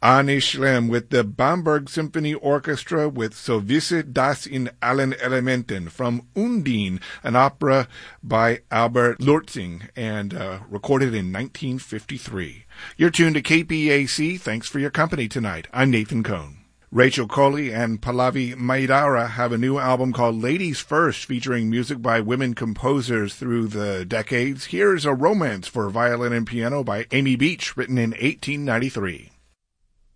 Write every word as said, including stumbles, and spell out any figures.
Arne Schlemm with the Bamberg Symphony Orchestra with So wisse das in allen Elementen from Undine, an opera by Albert Lortzing and uh, recorded in nineteen fifty-three. You're tuned to K P A C. Thanks for your company tonight. I'm Nathan Cohn. Rachel Coley and Pallavi Maidara have a new album called Ladies First, featuring music by women composers through the decades. Here's A Romance for Violin and Piano by Amy Beach, written in eighteen ninety-three.